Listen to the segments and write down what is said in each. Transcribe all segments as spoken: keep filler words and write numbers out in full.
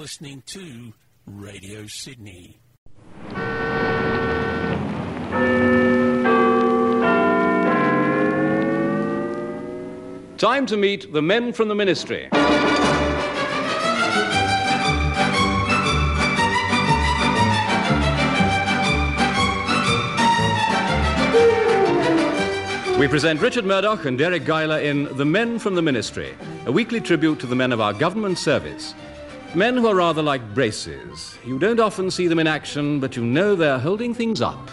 listening to Radio Sydney. Time to meet the men from the ministry. We present Richard Murdoch and Derek Geiler in The Men from the Ministry, a weekly tribute to the men of our government service. Men who are rather like braces. You don't often see them in action, but you know they're holding things up.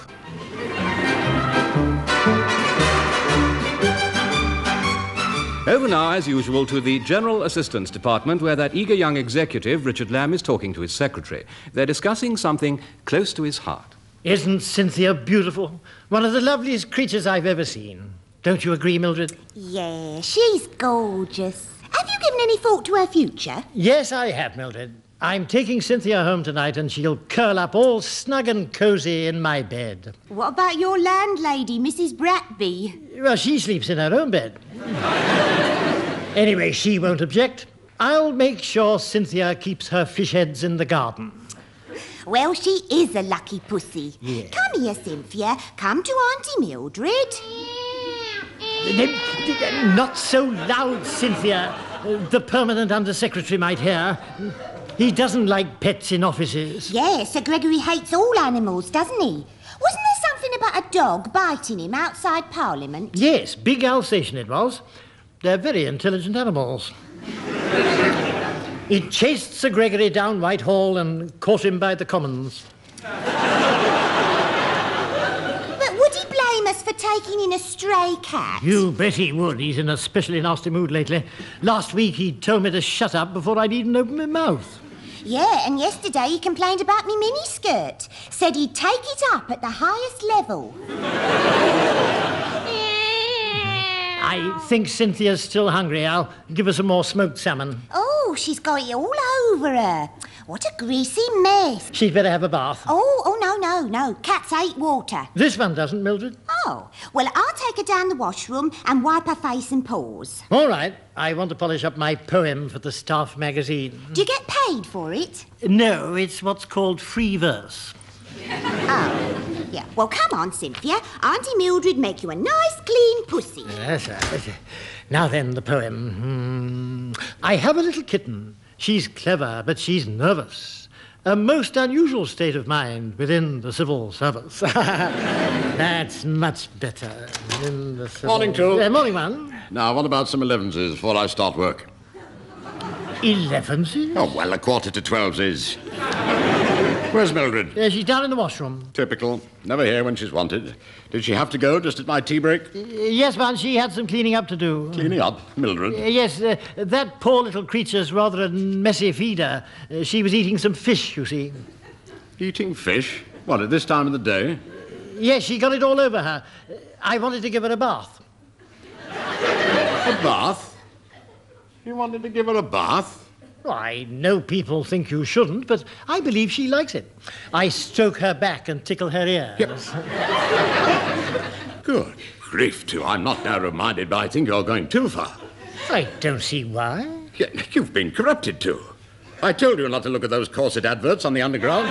Over now, as usual, to the General Assistance Department, where that eager young executive, Richard Lamb, is talking to his secretary. They're discussing something close to his heart. Isn't Cynthia beautiful? One of the loveliest creatures I've ever seen. Don't you agree, Mildred? Yeah, she's gorgeous. Have you given any thought to her future? Yes, I have, Mildred. I'm taking Cynthia home tonight and she'll curl up all snug and cosy in my bed. What about your landlady, Missus Bratby? Well, she sleeps in her own bed. Anyway, she won't object. I'll make sure Cynthia keeps her fish heads in the garden. Well, she is a lucky pussy. Yeah. Come here, Cynthia. Come to Auntie Mildred. Not so loud, Cynthia. The permanent undersecretary might hear. He doesn't like pets in offices. Yes, Sir Gregory hates all animals, doesn't he? Wasn't there something about a dog biting him outside Parliament? Yes, big Alsatian it was. They're very intelligent animals. It chased Sir Gregory down Whitehall and caught him by the Commons. But would he blame us for taking in a stray cat? You bet he would. He's in a especially nasty mood lately. Last week he told me to shut up before I'd even open my mouth. Yeah, and yesterday he complained about me miniskirt. Said he'd take it up at the highest level. I think Cynthia's still hungry. I'll give her some more smoked salmon. Oh, she's got it all over her. What a greasy mess. She'd better have a bath. Oh, oh, no, no, no. Cats hate water. This one doesn't, Mildred. Oh, well, I'll take her down the washroom and wipe her face and paws. All right. I want to polish up my poem for the staff magazine. Do you get paid for it? No, it's what's called free verse. Oh, yeah. Well, come on, Cynthia. Auntie Mildred make you a nice, clean pussy. That's right. Now then, the poem. Hmm. I have a little kitten. She's clever, but she's nervous. A most unusual state of mind within the civil service. That's much better. Within the civil... Morning, two. Uh, morning, one. Now, what about some elevenses before I start work? Elevenses? Oh, well, a quarter to twelveses. Where's Mildred? Uh, she's down in the washroom. Typical. Never here when she's wanted. Did she have to go just at my tea break? Uh, yes, man, she had some cleaning up to do. Cleaning up? Mildred? Uh, yes, uh, that poor little creature's rather a messy feeder. Uh, she was eating some fish, you see. Eating fish? What, at this time of the day? Yes, she got it all over her. Uh, I wanted to give her a bath. A bath? You wanted to give her a bath? Well, I know people think you shouldn't, but I believe she likes it. I stroke her back and tickle her ears. Yep. Good grief, too. I'm not narrow-minded, but I think you're going too far. I don't see why. Yeah, you've been corrupted, too. I told you not to look at those corset adverts on the underground.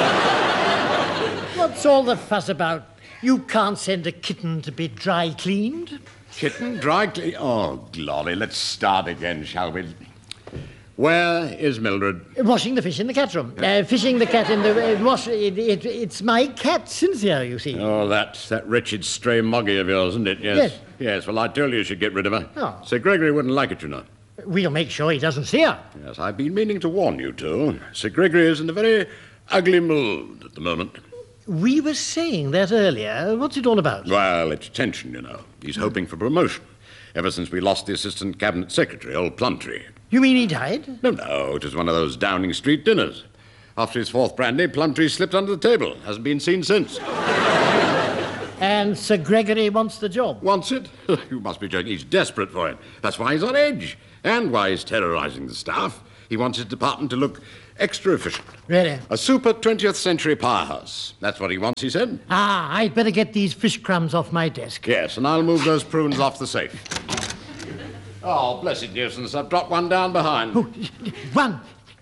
What's all the fuss about? You can't send a kitten to be dry cleaned. Kitten, dry clean? Oh, glory, let's start again, shall we? Where is Mildred? Washing the fish in the cat room. Uh, fishing the cat in the uh, wash. It, it, it's my cat, Cynthia, you see. Oh, that, that wretched stray moggy of yours, isn't it? Yes. Yes. Yes, well, I told you you should get rid of her. Oh. Sir Gregory wouldn't like it, you know. We'll make sure he doesn't see her. Yes, I've been meaning to warn you two. Sir Gregory is in a very ugly mood at the moment. We were saying that earlier. What's it all about? Well, it's tension, you know. He's hoping for promotion. Ever since we lost the Assistant Cabinet Secretary, old Plumtree. You mean he died? No, no, it was one of those Downing Street dinners. After his fourth brandy, Plumtree slipped under the table. Hasn't been seen since. And Sir Gregory wants the job? Wants it? You must be joking. He's desperate for it. That's why he's on edge. And why he's terrorising the staff. He wants his department to look extra efficient. Really? A super twentieth century powerhouse. That's what he wants, he said. Ah, I'd better get these fish crumbs off my desk. Yes, and I'll move those prunes off the safe. Oh, blessed nuisance. I've dropped one down behind. Oh, one.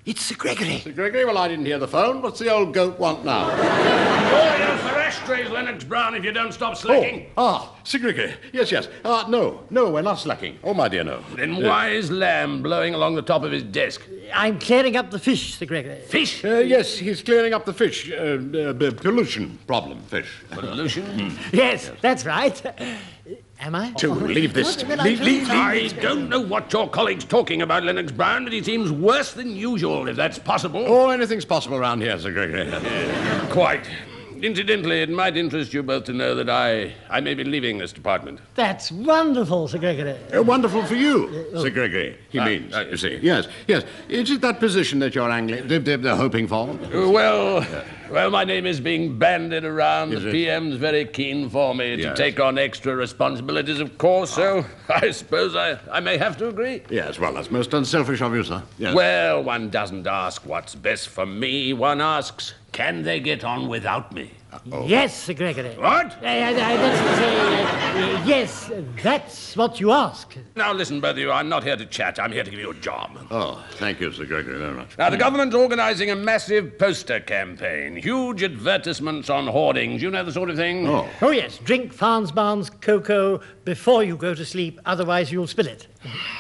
It's Sir Gregory. Sir Gregory, well, I didn't hear the phone. What's the old goat want now? Oh, yes, for ashtrays, Lennox Brown, if you don't stop slacking. Oh, ah, Sir Gregory. Yes, yes. Ah, no, no, we're not slacking. Oh, my dear, no. Then why is Lamb blowing along the top of his desk? I'm clearing up the fish, Sir Gregory. Fish? Uh, yes, he's clearing up the fish. Uh, uh, pollution problem, fish. Pollution? Yes, that's right. Am I? To leave this. What will I Leave, do? leave, I leave. don't know what your colleague's talking about, Lennox Brown, but he seems worse than usual, if that's possible. Oh, anything's possible around here, Sir Gregory. Quite. Incidentally, it might interest you both to know that I, I may be leaving this department. That's wonderful, Sir Gregory. Uh, wonderful for you, Sir Gregory, he Ah, means, ah, you see. Yes, yes. Is it that position that you're angling, they're, they're hoping for? Uh, Well, well, my name is being bandied around. Is The it? P M's very keen for me to Yes. take on extra responsibilities, of course, so I suppose I, I may have to agree. Yes, well, that's most unselfish of you, sir. Yes. Well, one doesn't ask what's best for me. One asks, can they get on without me? Yes, Sir Gregory. What? Uh, uh, that's to say, uh, uh, yes, that's what you ask. Now, listen, both of you, I'm not here to chat. I'm here to give you a job. Oh, thank you, Sir Gregory, very much. Now, the government's organising a massive poster campaign. Huge advertisements on hoardings. You know the sort of thing? Oh. Oh, yes, drink Farns Barnes cocoa before you go to sleep, otherwise you'll spill it.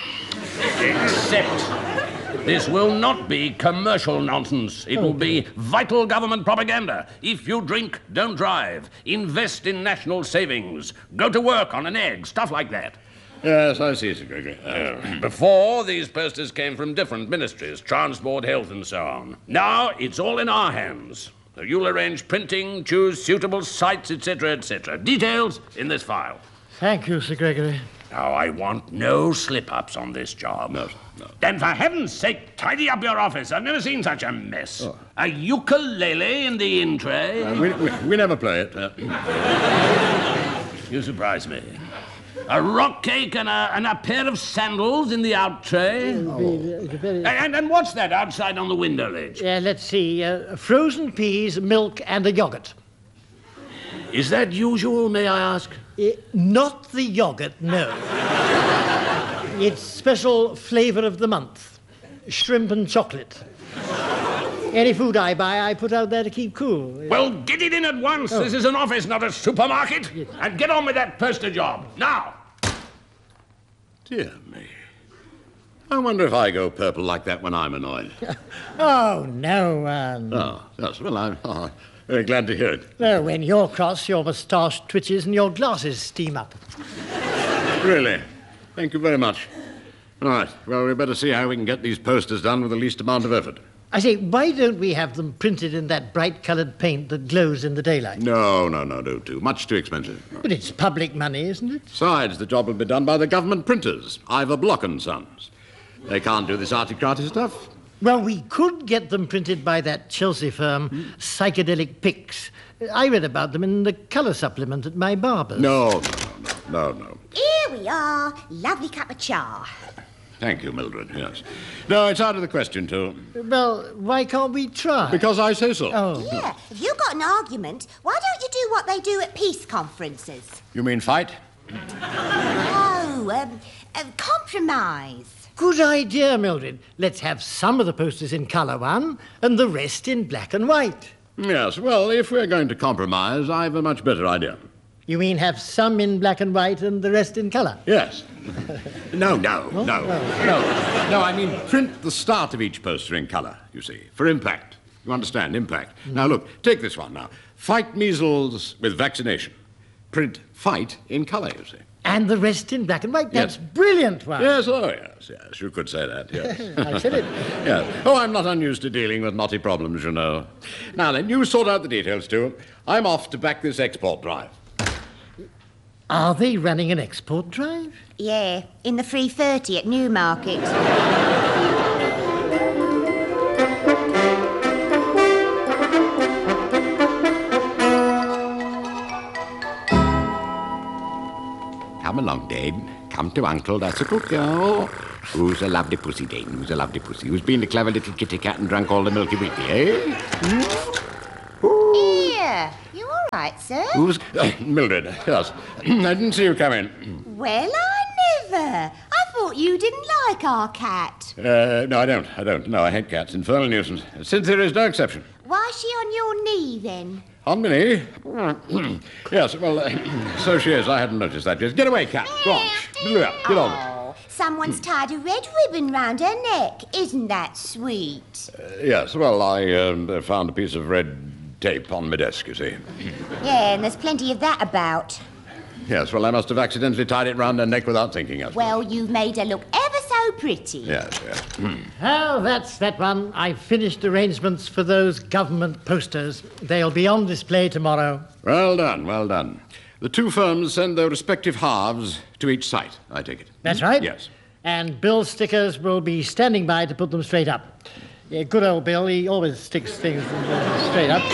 Except this will not be commercial nonsense. It will be vital government propaganda. If you drink, don't drive. Invest in national savings. Go to work on an egg. Stuff like that. Yes, I see, Sir Gregory. Uh, before, these posters came from different ministries, transport, health, and so on. Now, it's all in our hands. So you'll arrange printing, choose suitable sites, et cetera, et cetera. Details in this file. Thank you, Sir Gregory. Now, I want no slip-ups on this job. No, no. Then, for heaven's sake, tidy up your office. I've never seen such a mess. Oh. A ukulele in the in tray. Uh, we, we, we never play it. Uh, You surprise me. A rock cake and a, and a pair of sandals in the out tray. And, and, and what's that outside on the window ledge? Uh, let's see, uh, frozen peas, milk, and a yoghurt. Is that usual, may I ask? Uh, not the yoghurt, no. It's special flavour of the month. Shrimp and chocolate. Any food I buy, I put out there to keep cool. Well, get it in at once. This is an office, not a supermarket. And get on with that poster job. Now. dear me. I wonder if I go purple like that when I'm annoyed. Oh, no, um... Oh, yes, well, I'm oh, very glad to hear it. No, when you're cross, your moustache twitches and your glasses steam up. Really? Thank you very much. All right, well, we better see how we can get these posters done with the least amount of effort. I say, why don't we have them printed in that bright-coloured paint that glows in the daylight? No, no, no, don't do. Much too expensive. No. But it's public money, isn't it? Besides, the job will be done by the government printers, Ivor Block and Sons. They can't do this arty-crafty stuff. Well, we could get them printed by that Chelsea firm, Hmm? Psychedelic Pics. I read about them in the colour supplement at my barber's. No, no, no, no, no. Here we are. Lovely cup of char. Thank you, Mildred, yes. No, it's out of the question, too. Well, why can't we try? Because I say so. Oh. Yeah, if you've got an argument, why don't you do what they do at peace conferences? You mean fight? Oh, um, uh, compromise. Good idea, Mildred. Let's have some of the posters in colour one and the rest in black and white. Yes, well, if we're going to compromise, I've a much better idea. You mean have some in black and white and the rest in colour? Yes. No, no, no, no. No, I mean print the start of each poster in colour, you see, for impact. You understand, impact. Now, look, take this one now. Fight measles with vaccination. Print fight in colour, you see. And the rest in black and white. That's Yes. brilliant one. Yes, oh, yes, yes, you could say that, yes. I said it. Yes. Oh, I'm not unused to dealing with knotty problems, you know. Now then, you sort out the details, too. I'm off to back this export drive. Are they running an export drive? Yeah, in the three thirty at Newmarket. Come along, Dame. Come to Uncle, that's a good girl. Who's a lovely pussy, Dame? Who's a lovely pussy? Who's been the clever little kitty cat and drunk all the milky whippy, eh? Here, you all right, sir? Who's... Uh, Mildred, yes. I didn't see you come in. Well, I never. I thought you didn't like our cat. Uh, no, I don't. I don't. No, I hate cats. Infernal nuisance. Cynthia is no exception. Why is she on your knee, then? On my knee? Yes, well, uh, so she is. I hadn't noticed that yet. Get away, cat. Go on. Get on. Oh, someone's tied a red ribbon round her neck. Isn't that sweet? Uh, yes, well, I um, found a piece of red tape on my desk, you see. Yeah, and there's plenty of that about. Yes, well, I must have accidentally tied it round her neck without thinking, I suppose. Well, you've made her look ever so pretty. Yes, yes. Oh, that's that one. I've finished arrangements for those government posters. They'll be on display tomorrow. Well done, well done. The two firms send their respective halves to each site, I take it. That's right. Yes. And Bill's stickers will be standing by to put them straight up. Yeah, good old Bill, he always sticks things uh, straight up.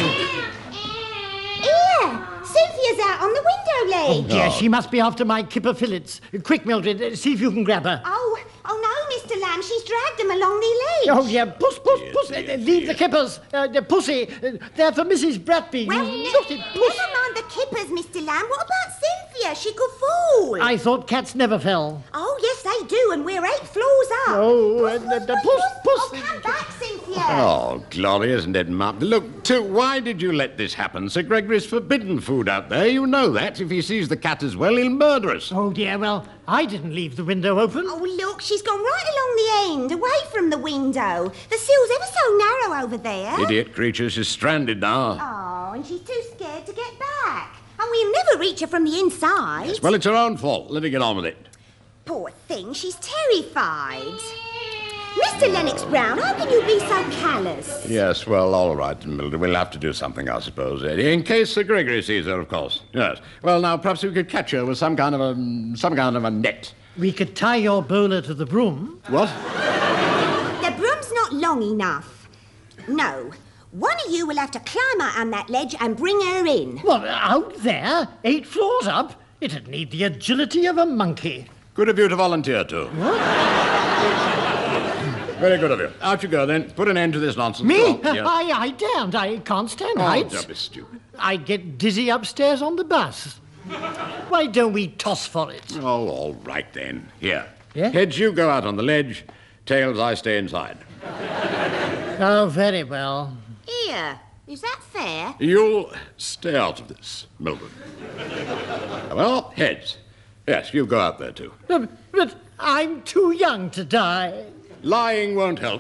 Here, Cynthia's out on the window ledge. Oh, dear, she must be after my kipper fillets. Quick, Mildred, uh, see if you can grab her. Oh, oh no, Mister Lamb, she's dragged them along the ledge. Oh, yeah, puss, puss, puss. Uh, uh, leave the kippers. Uh, the pussy. Uh, they're for Missus Bradby. Well, You ne- naughty puss. never mind the kippers, Mister Lamb. What about Cynthia? She could fall. I thought cats never fell. Oh, yes, they do, and we're eight floors up. Oh, uh, the, the puss, puss. Oh, come back, Cynthia. Oh, glory, isn't it, Mum? Look, too, why did you let this happen? Sir Gregory's forbidden food out there. You know that. If he sees the cat as well, he'll murder us. Oh, dear, well, I didn't leave the window open. Oh, look, she's gone right along the end, away from the window. The sill's ever so narrow over there. Idiot creature, she's stranded now. Oh, and she's too scared to get back. And we'll never reach her from the inside. Yes, well, it's her own fault. Let her get on with it. Poor thing, she's terrified. Mister Lennox Brown, how can you be so callous? Yes, well, all right, Mildred. We'll have to do something, I suppose, Eddie. In case Sir Gregory sees her, of course. Yes. Well, now, perhaps we could catch her with some kind of a... some kind of a net. We could tie your bowler to the broom. What? The broom's not long enough. No. One of you will have to climb out on that ledge and bring her in. What, out there? Eight floors up? It'd need the agility of a monkey. Good of you to volunteer, too. What? Very good of you. Out you go, then. Put an end to this nonsense. Me? Go on. Yes. I, I daren't. I can't stand Oh, heights. don't be stupid. I'd get dizzy upstairs on the bus. Why don't we toss for it? Oh, all right, then. Here. Yeah? Heads, you go out on the ledge. Tails, I stay inside. Oh, very well. Here. Is that fair? You'll stay out of this, Mildred. Well, heads. Yes, you go out there, too. But, but I'm too young to die. Lying won't help.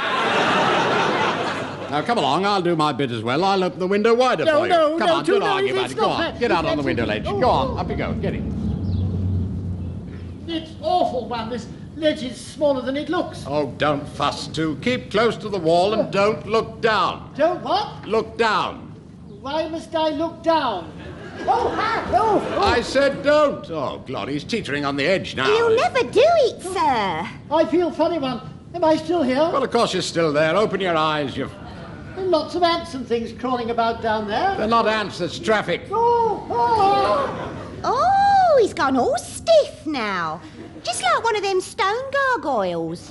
Now, come along. I'll do my bit as well. I'll open the window wider No, for you. no, come no, on, do don't not. argue about It's it. Go not on. fair. Get out on the It's- window ledge. oh. Go on. Up you go. Get in. It's awful, one. This ledge is smaller than it looks. Oh, don't fuss, too. Keep close to the wall and don't look down. Don't what? Look down. Why must I look down? Oh, ah, oh, oh. I said don't. Oh, God, he's teetering on the edge now. You'll never do it, sir. I feel funny, one. Am I still here? Well, of course you're still there. Open your eyes. You've... There are lots of ants and things crawling about down there. They're not ants, it's traffic. Oh, oh. Oh, he's gone all stiff now. Just like one of them stone gargoyles.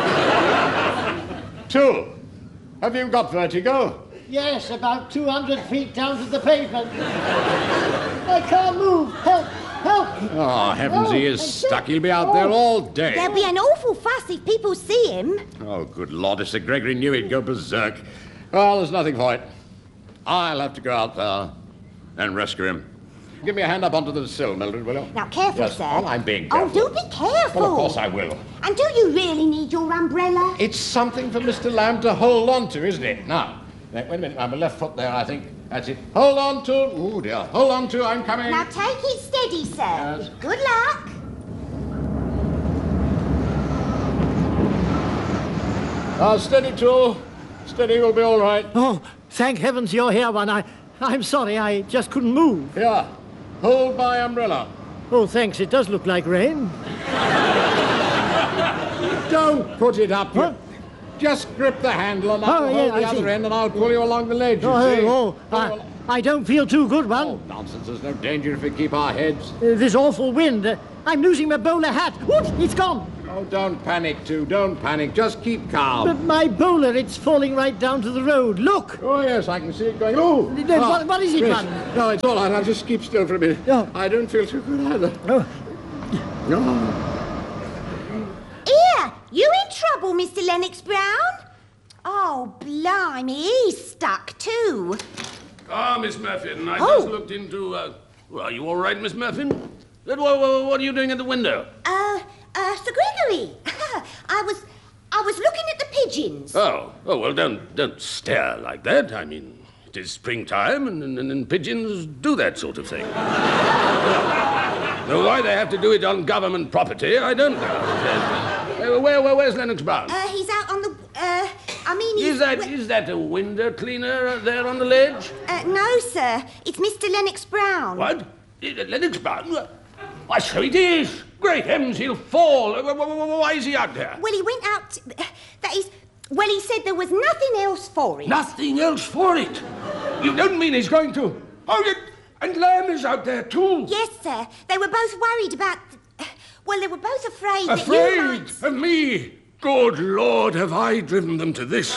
Two. Have you got vertigo? Yes, about two hundred feet down to the pavement. I can't move. Help, help. Oh, heavens, he is Oh, stuck. He'll be out there all day. There'll be an awful fuss if people see him. Oh, good Lord, if Sir Gregory knew he'd go berserk. Well, there's nothing for it. I'll have to go out there and rescue him. Give me a hand up onto the sill, Mildred, will you? Now, careful, Yes, sir. well, I'm being Oh, careful. do be careful. Well, of course I will. And do you really need your umbrella? It's something for Mister Lamb to hold on to, isn't it? Now, wait a minute. I'm a left foot there, I think. That's it. Hold on to... Oh, dear. Hold on to... I'm coming. Now, take it steady, sir. Yes. Good luck. Ah, steady, too. Steady, we'll be all right. Oh, thank heavens you're here, one. I, I'm sorry, I just couldn't move. Here. Hold my umbrella. Oh, thanks. It does look like rain. Don't put it up. What? Just grip the handle and I'll Oh, yeah, hold the I other see. end and I'll pull you along the ledge, you Oh, see. oh, Pull you I, along- I don't feel too good, one. Oh, nonsense. There's no danger if we keep our heads. Uh, this awful wind. Uh, I'm losing my bowler hat. Whoops, it's gone. Oh, don't panic, too. Don't panic. Just keep calm. But my bowler, it's falling right down to the road. Look. Oh, yes, I can see it going. Oh! No, what- what is it, yes. man? No, it's all right. I'll just keep still for a minute. Oh. I don't feel too good either. Oh. No. Here, you in trouble, Mister Lennox Brown? Oh, blimey, he's stuck too. Ah, Miss Muffin, I Oh. just looked into... Uh, well, are you all right, Miss Muffin? What, what, what are you doing at the window? Uh, uh, Sir Gregory. I was... I was looking at the pigeons. Oh, oh, well, don't, don't stare like that. I mean, it is springtime, and, and, and pigeons do that sort of thing. Now, why they have to do it on government property, I don't know. Uh, where, where, where's Lennox Brown? Uh, he's out on the... Uh, I mean, he's... Is that, is that a window cleaner there on the ledge? Uh, no, sir. It's Mister Lennox Brown. What? Uh, Lennox Brown? Why, so it is. Great heavens, he'll fall. Uh, wh- wh- Why is he out there? Well, he went out... To, that is... Well, he said there was nothing else for it. Nothing else for it. You don't mean he's going to... Oh, you... And Lamb is out there, too. Yes, sir. They were both worried about... Well, they were both afraid, that you Afraid might... of me? Good Lord, have I driven them to this?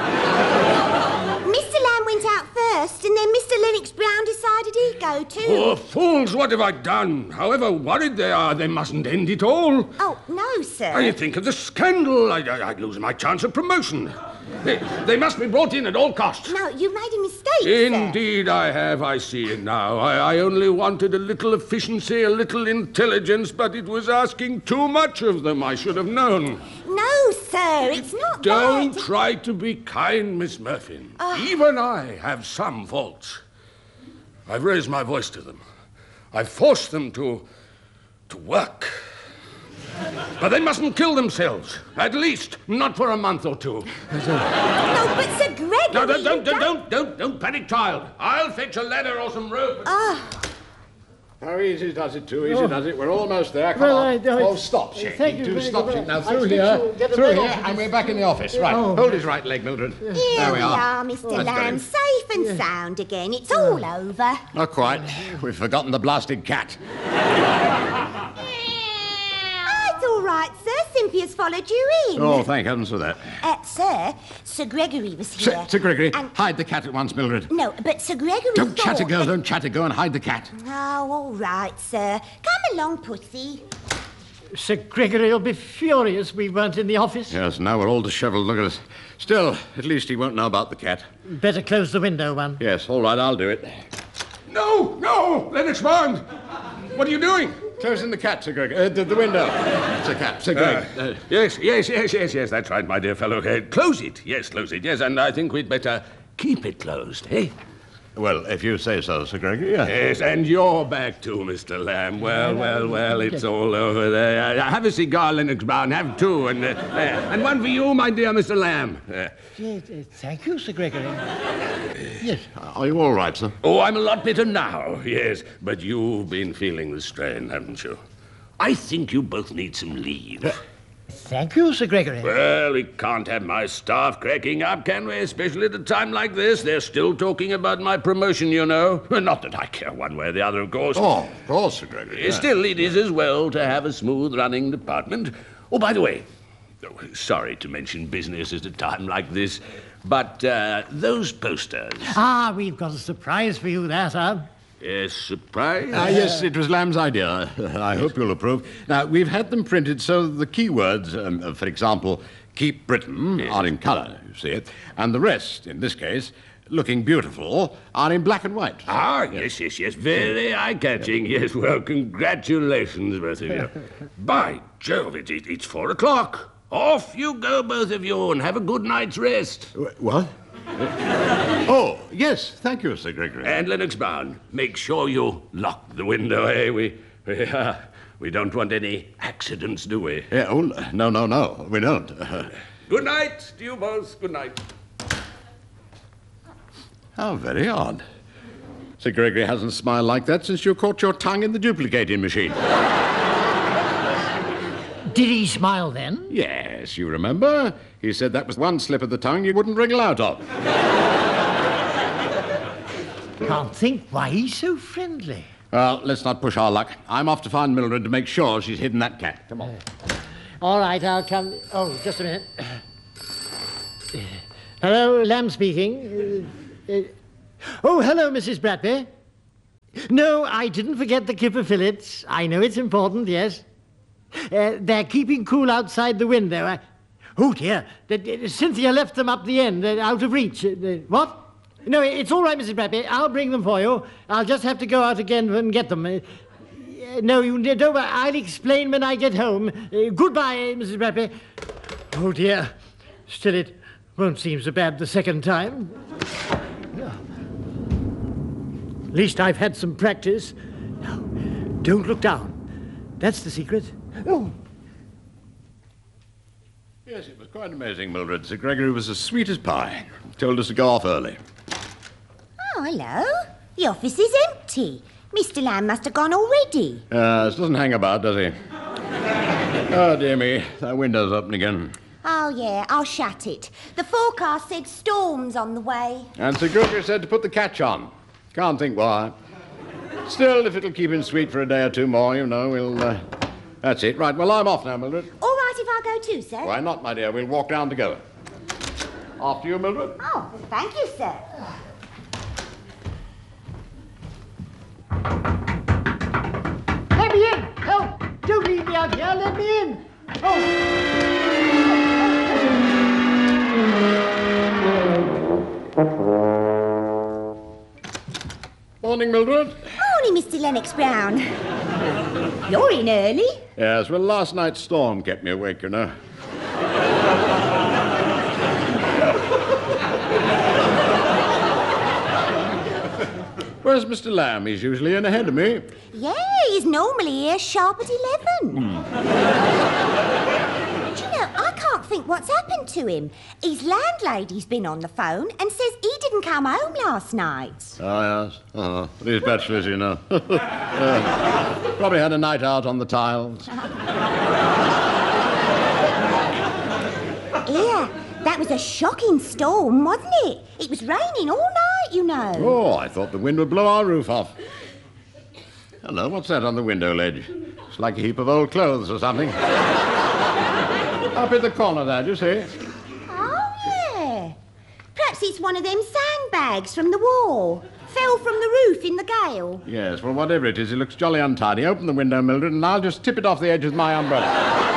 Mister Lamb went out first, and then Mister Lennox Brown decided he'd go too. Oh, fools, what have I done? However worried they are, they mustn't end it all. Oh, no, sir. I think of the scandal. I, I, I'd lose my chance of promotion. They, they must be brought in at all costs. No, you made a mistake, sir. Indeed I have, I see it now. I, I only wanted a little efficiency, a little intelligence, but it was asking too much of them. I should have known. No, sir, it's not Don't that. try to be kind, Miss Murphin. Even I have some faults. I've raised my voice to them. I've forced them to... to work. But they mustn't kill themselves. At least, not for a month or two. No, but Sir Gregory... No, don't, you don't, don't, don't, don't, don't panic, child. I'll fetch a ladder or some rope. Ah, How easy does it, too easy does it? We're almost there. Come Well, on. I don't- Oh, stop, Thank shaking. you Do very stop much. shaking. Now, I through think here, you'll get a through medal here, for and this. we're back in the office. Right, Oh. hold his right leg, Mildred. here There we we are. are, Mister Let's go Lamb, in. safe and sound again. It's all over. Not quite. We've forgotten the blasted cat. Ah, it's all right, sir. Cynthia's followed you in. Oh, thank heavens for that. Uh, sir, Sir Gregory was here. Sir, Sir Gregory, And... hide the cat at once, Mildred. No, but Sir Gregory Don't thought chatter, girl, that- don't chatter. Go and hide the cat. Oh, all right, sir. Come along, Pussy. Sir Gregory will be furious we weren't in the office. Yes, now we're all dishevelled. Look at us. Still, at least he won't know about the cat. Better close the window, one. Yes, all right, I'll do it. No, no, Lennox Brown. What are you doing? Closing the cat, Sir Greg. Uh, the, the window. It's a cat, Sir Greg. Uh, Yes, yes, yes, yes, yes, that's right, my dear fellow. Uh, close it. Yes, close it. Yes, and I think we'd better keep it closed, eh? well, if you say so, Sir Gregory. Yeah. Yes, and you're back too, Mister Lamb. Well, well, well, it's all over there. Uh, have a cigar, Lennox Brown. Have two, and uh, uh, and one for you, my dear Mister Lamb. Uh, Yes, uh, thank you, Sir Gregory. Yes. Are you all right, sir? oh, I'm a lot better now, yes, but you've been feeling the strain, haven't you? I think you both need some leave. Thank you, Sir Gregory. Well, we can't have my staff cracking up, can we? Especially at a time like this. They're still talking about my promotion, you know. Not that I care one way or the other, of course. Oh, of course, Sir Gregory. yeah. Still, it is as well to have a smooth-running department. Oh, by the way, oh, sorry to mention business at a time like this, but uh, those posters... Ah, we've got a surprise for you there, sir. Yes, surprise? Ah, yes, it was Lamb's idea. I hope you'll approve. Now, we've had them printed so the keywords, um, for example, Keep Britain, Yes. are in colour, you see it, and the rest, in this case, Looking Beautiful, are in black and white. Ah, yes, yes, yes. Very eye-catching. Yes, well, congratulations, both of you. By Jove, it, it, it's four o'clock. Off you go, both of you, and have a good night's rest. Wh- What? Oh, yes, thank you, Sir Gregory. And Lennox Brown, make sure you lock the window, eh? We, we, uh, we don't want any accidents, do we? Yeah, oh, no, no, no, we don't. Good night to you both. Good night. How very odd. Sir Gregory hasn't smiled like that since you caught your tongue in the duplicating machine. Did he smile then? Yes, you remember? He said that was one slip of the tongue you wouldn't wriggle out of. Can't think why he's so friendly. Well, let's not push our luck. I'm off to find Mildred to make sure she's hidden that cat. Come on. All right, I'll come. Oh, just a minute. Hello, Lamb speaking. Uh, uh, oh, hello, Missus Bradby. No, I didn't forget the kipper fillets. I know it's important, yes. Uh, they're keeping cool outside the window. I... Oh, dear. D- d- Cynthia left them up the end, uh, out of reach. Uh, uh, what? No, it's all right, Missus Bradby. I'll bring them for you. I'll just have to go out again and get them. Uh, no, you don't. I'll explain when I get home. Uh, goodbye, Missus Bradby. Oh, dear. Still, it won't seem so bad the second time. At least I've had some practice. Now, don't look down. That's the secret. Oh. Yes, it was quite amazing, Mildred. Sir Gregory was as sweet as pie. Told us to go off early. Oh, hello. The office is empty. Mister Lamb must have gone already. Uh, this doesn't hang about, does he? Oh, dear me. That window's open again. Oh, yeah, I'll shut it. The forecast said storms on the way. And Sir Gregory said to put the catch on. Can't think why. Still, if it'll keep him sweet for a day or two more, you know, we'll... Uh, that's it. Right, well, I'm off now, Mildred. All right if I go too, sir? Why not, my dear? We'll walk down together. After you, Mildred. Oh, thank you, sir. Let me in! Help! Don't leave me out here. Let me in! Morning, Mildred. Morning, Mister Lennox Brown. You're in early. Yes, well, last night's storm kept me awake, you know. Where's Mister Lamb? He's usually in ahead of me. Yeah, he's normally here sharp at eleven. Mm. Do you know, I can't think what's happened to him. His landlady's been on the phone and says he didn't come home last night. Oh, yes. Uh-huh. But he's bachelors, you know. uh, probably had a night out on the tiles. Yeah, that was a shocking storm, wasn't it? It was raining all night, you know. Oh, I thought the wind would blow our roof off. Hello, what's that on the window ledge? It's like a heap of old clothes or something. Up in the corner there, do you see? Oh, yeah. Perhaps it's one of them sandbags from the wall. Fell from the roof in the gale. Yes, well, whatever it is, it looks jolly untidy. Open the window, Mildred, and I'll just tip it off the edge with my umbrella.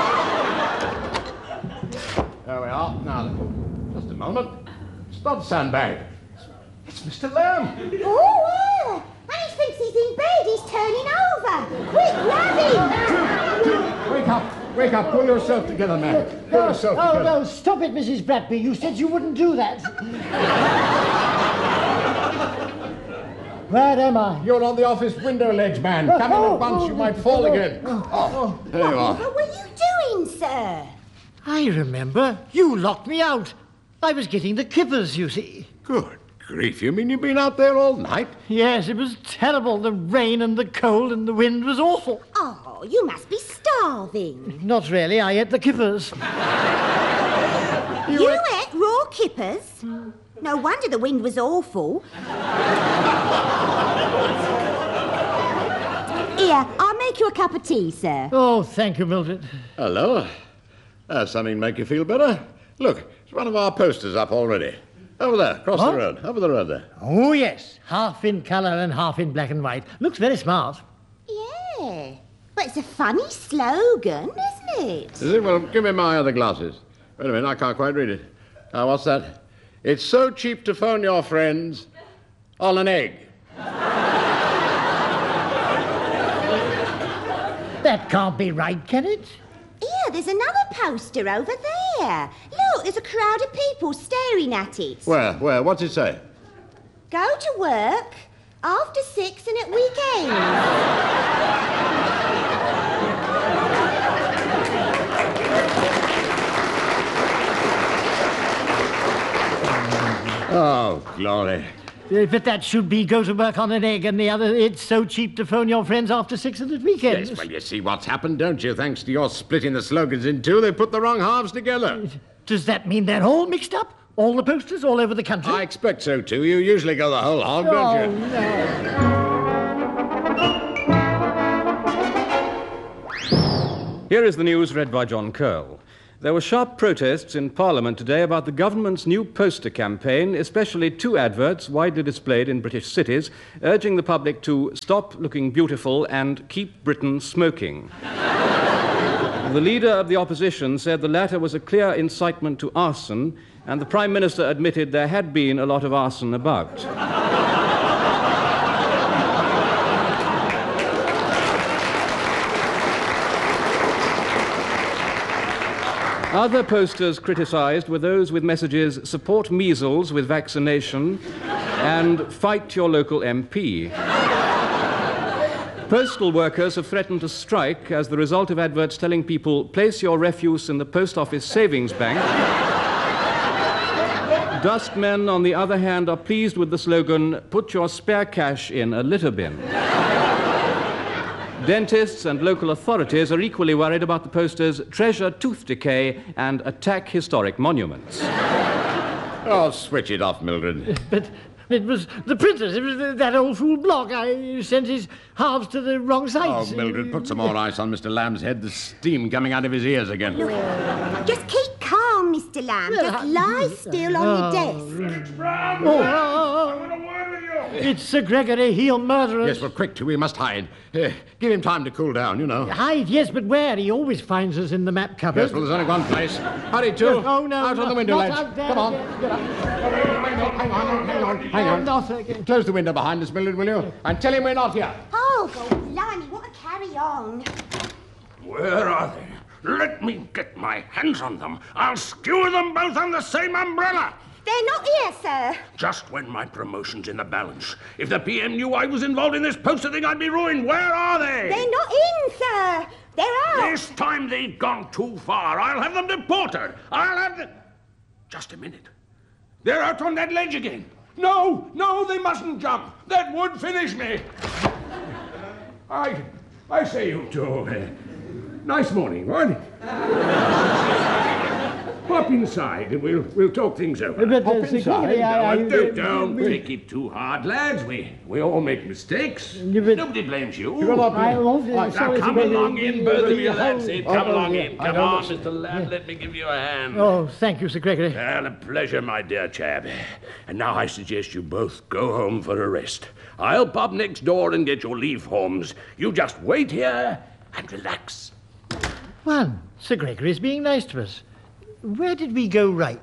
There we are. Now, just a moment. It's not a sandbag. It's Mister Lamb. Oh, yeah. And he thinks he's in bed. He's turning over. Quick, grab him. Wake up. Wake up. Pull yourself together, man. Pull yourself Oh, together. no, stop it, Missus Bradby. You said you wouldn't do that. Where am I? You're on the office window ledge, man. Come in at once. You might fall again. Oh, there you are. What were you doing, sir? I remember. You locked me out. I was getting the kippers, you see. Good grief. You mean you've been out there all night? Yes, it was terrible. The rain and the cold and the wind was awful. Oh, you must be starving. Not really. I ate the kippers. You, you ate... ate raw kippers? No wonder the wind was awful. Here, I'll make you a cup of tea, sir. Oh, thank you, Mildred. Hello. That's something to make you feel better. Look, it's one of our posters up already. Over there, across What? the road. Over the road there. Oh, yes. Half in colour and half in black and white. Looks very smart. Yeah. But it's a funny slogan, isn't it? Is it? Well, give me my other glasses. Wait a minute, I can't quite read it. Now, what's that? It's so cheap to phone your friends on an egg. That can't be right, can it? Yeah, there's another poster over there. Look, there's a crowd of people staring at it. Where? Where? What's it say? Go to work after six and at weekends. Oh, glory. Uh, But that should be go to work on an egg, and the other, it's so cheap to phone your friends after six and at weekends. Yes, well, you see what's happened, don't you? Thanks to your splitting the slogans in two, they put the wrong halves together. Does that mean they're all mixed up? All the posters all over the country? I expect so, too. You usually go the whole hog, don't Oh, you? no. Here is the news read by John Curl. There were sharp protests in Parliament today about the government's new poster campaign, especially two adverts widely displayed in British cities, urging the public to stop looking beautiful and keep Britain smoking. The leader of the opposition said the latter was a clear incitement to arson, and the Prime Minister admitted there had been a lot of arson about. Other posters criticised were those with messages "Support measles with vaccination" and "Fight your local M P." Postal workers have threatened to strike as the result of adverts telling people, "Place your refuse in the post office savings bank." Dustmen, on the other hand, are pleased with the slogan, "Put your spare cash in a litter bin." Dentists and local authorities are equally worried about the posters "Treasure tooth decay" and "Attack historic monuments." Oh, switch it off, Mildred. But it was the printers. It was that old fool Block. I sent his halves to the wrong Oh, sites. Mildred, put some more ice on Mister Lamb's head. There's steam coming out of his ears again. Just keep calm, Mister Lamb. Just lie still on your desk. Oh, it's Sir Gregory. He'll murder us. Yes, well, quick, we must hide. Uh, give him time to cool down, you know. Hide, yes, but where? He always finds us in the map cupboard. Yes, well, there's only one place. Hurry, too. Oh, no, Out no, on the window not ledge. out there. Come on. Get up. Hang on, hang on, hang on. Not again. Close the window behind us, Mildred, will you? And tell him we're not here. Oh, blimey, what a carry on. Where are they? Let me get my hands on them. I'll skewer them both on the same umbrella. They're not here, sir. Just when my promotion's in the balance. If the P M knew I was involved in this poster thing, I'd be ruined. Where are they? They're not in, sir. They're out. This time they've gone too far. I'll have them deported. I'll have them... Just a minute. They're out on that ledge again. No, no, they mustn't jump. That would finish me. I... I say, you two. Uh, nice morning, what? Hop inside and we'll we'll talk things over. But, Hop uh, inside. security, I- I- Don't, don't, uh, don't we- take it too hard, lads. We we all make mistakes. Yeah, but- Nobody blames you. I won't, uh, Now sorry, come Sir Gregory. along in, both of you. That's it. Come Oh, along yeah. in. I Come don't on, listen. Mister Lamb. Let me give you a hand. Oh, thank you, Sir Gregory. Well, a pleasure, my dear chap. And now I suggest you both go home for a rest. I'll pop next door and get your leave forms. You just wait here and relax. Well, Sir Gregory's being nice to us. Where did we go right?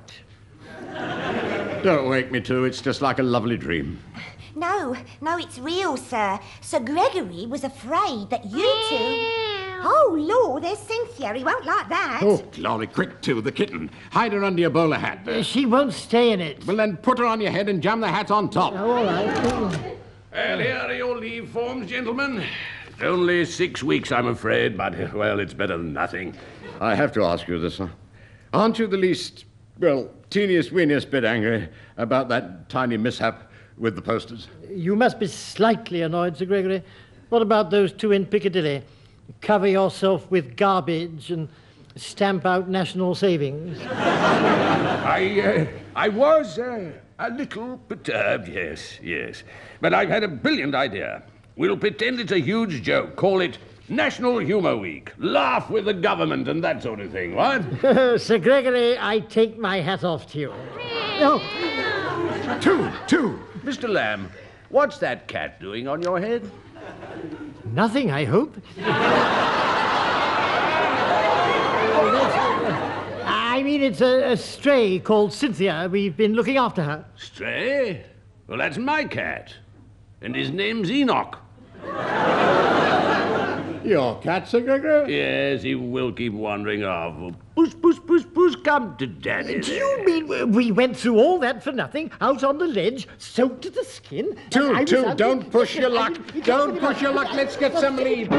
Don't wake me, too. It's just like a lovely dream. No, no, it's real, sir. Sir Gregory was afraid that you two... Oh, Lord, there's Cynthia. He won't like that. Oh, glory, quick, too, the kitten. Hide her under your bowler hat. Uh, She won't stay in it. Well, then put her on your head and jam the hat on top. Oh, all right. Well, here are your leave forms, gentlemen. It's only six weeks, I'm afraid, but, well, it's better than nothing. I have to ask you this, sir. Aren't you the least, well, teeniest, weeniest bit angry about that tiny mishap with the posters? You must be slightly annoyed, Sir Gregory. What about those two in Piccadilly? Cover yourself with garbage and stamp out national savings. I, uh, I was uh, a little perturbed, yes, yes. But I've had a brilliant idea. We'll pretend it's a huge joke. Call it National Humour Week. Laugh with the government and that sort of thing, what? Sir Gregory, I take my hat off to you. Oh, Two, two. Mister Lamb, what's that cat doing on your head? nothing, I hope. I mean, it's a, a stray called Cynthia. We've been looking after her. Stray? Well, that's my cat. And his name's Enoch. Your cat, Sir Gregory? Yes, he will keep wandering off. Push, push, push, push, come to daddy. Do you mean we went through all that for nothing, out on the ledge, soaked to the skin? and I Two, was two, under- don't push your I luck. mean, it Don't wasn't push your luck. Let's get some leave.